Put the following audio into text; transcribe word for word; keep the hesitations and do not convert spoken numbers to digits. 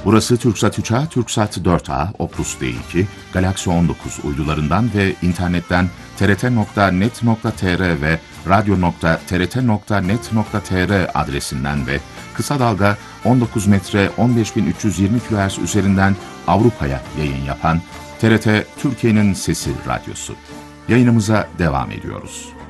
Burası TürkSat üç A, TürkSat dört A, Optus D iki, Galaxy on dokuz uydularından ve internetten t r t nokta net nokta t r ve radyo nokta t r t nokta net nokta t r adresinden ve kısa dalga on dokuz metre on beş bin üç yüz yirmi kilohertz üzerinden Avrupa'ya yayın yapan T R T Türkiye'nin Sesi Radyosu. Yayınımıza devam ediyoruz.